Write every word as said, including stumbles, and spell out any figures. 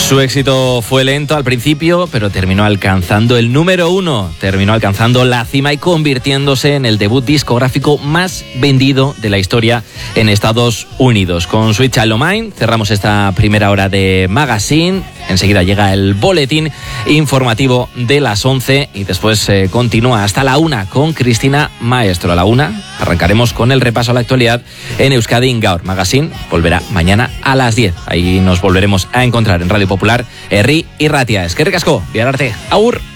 Su éxito fue lento al principio, pero terminó alcanzando el número uno, terminó alcanzando la cima y convirtiéndose en el debut discográfico más vendido de la historia en Estados Unidos. Con Sweet Child O' Mine cerramos esta primera hora de Magazine. Enseguida llega el boletín informativo de las once y después eh, continúa hasta la una con Cristina Maestro. A la una arrancaremos con el repaso a la actualidad en Euskadi Gaur. Magazine volverá mañana a las diez. Ahí nos volveremos a encontrar en Radio Popular, Herri y Ratia. Eskerrik asko, bihar arte. Agur.